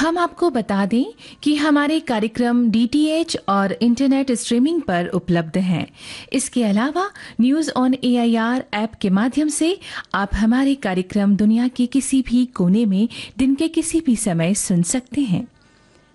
हम आपको बता दें कि हमारे कार्यक्रम डीटीएच और इंटरनेट स्ट्रीमिंग पर उपलब्ध हैं। इसके अलावा न्यूज़ ऑन एआईआर ऐप के माध्यम से आप हमारे कार्यक्रम दुनिया के किसी भी कोने में दिन के किसी भी समय सुन सकते हैं।